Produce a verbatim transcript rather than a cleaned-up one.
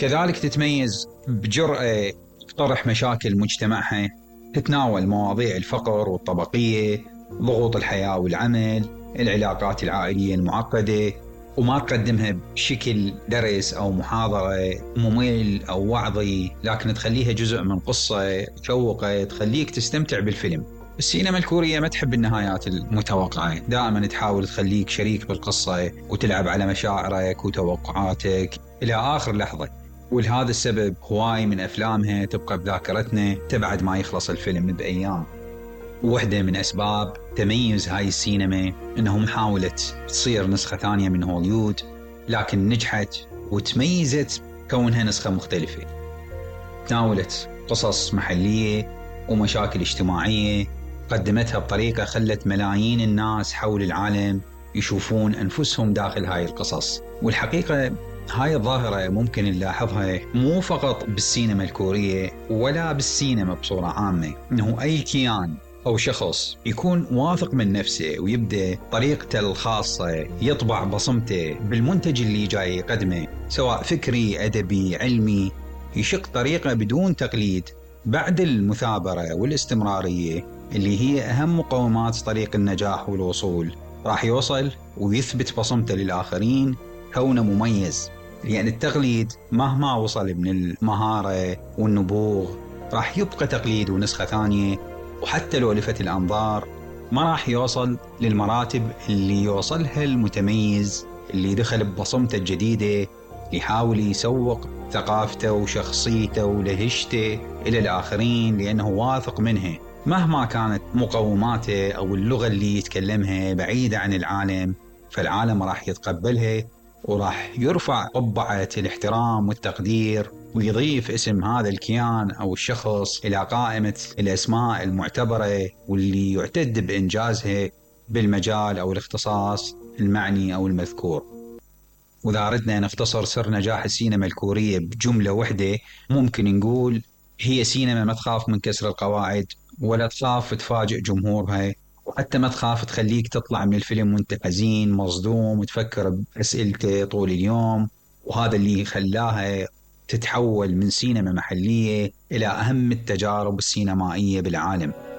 كذلك تتميز بجرأة تطرح مشاكل مجتمعها، تتناول مواضيع الفقر والطبقية، ضغوط الحياة والعمل، العلاقات العائلية المعقدة، وما تقدمها بشكل درس أو محاضرة ممل أو وعظي، لكن تخليها جزء من قصة تشوقك تخليك تستمتع بالفيلم. السينما الكورية ما تحب النهايات المتوقعة، دائما تحاول تخليك شريك بالقصة وتلعب على مشاعرك وتوقعاتك إلى آخر لحظة، ولهذا السبب هواي من أفلامها تبقى بذاكرتنا تبعد ما يخلص الفيلم بأيام. وواحدة من أسباب تميز هاي السينما إنه محاولة تصير نسخة ثانية من هوليوود، لكن نجحت وتميزت كونها نسخة مختلفة، تناولت قصص محلية ومشاكل اجتماعية، قدمتها بطريقة خلت ملايين الناس حول العالم يشوفون أنفسهم داخل هاي القصص. والحقيقة هاي الظاهرة ممكن نلاحظها مو فقط بالسينما الكورية ولا بالسينما بصورة عامة، إنه أي كيان أو شخص يكون واثق من نفسه ويبدأ طريقته الخاصة يطبع بصمته بالمنتج اللي جاي يقدمه، سواء فكري أدبي علمي، يشق طريقه بدون تقليد. بعد المثابرة والاستمرارية اللي هي أهم مقومات طريق النجاح والوصول، راح يوصل ويثبت بصمته للآخرين كونه مميز، لأن التقليد مهما وصل من المهارة والنبوغ راح يبقى تقليد ونسخة ثانية، وحتى لو لفت الأنظار ما راح يوصل للمراتب اللي يوصلها المتميز اللي دخل ببصمته الجديدة، يحاول يسوق ثقافته وشخصيته ولهجته إلى الآخرين لأنه واثق منها، مهما كانت مقوماته أو اللغة اللي يتكلمها بعيدة عن العالم، فالعالم راح يتقبلها وراح يرفع قبعة الاحترام والتقدير، ويضيف اسم هذا الكيان أو الشخص إلى قائمة الأسماء المعتبرة واللي يعتد بإنجازها بالمجال أو الاختصاص المعني أو المذكور. وإذا أردنا نختصر سر نجاح السينما الكورية بجملة واحدة، ممكن نقول هي سينما ما تخاف من كسر القواعد، ولا تخاف تفاجئ جمهورها، وحتى ما تخاف تخليك تطلع من الفيلم وانت حزين مصدوم وتفكر بأسئلته طول اليوم. وهذا اللي خلاها تتحول من سينما محلية إلى أهم التجارب السينمائية بالعالم.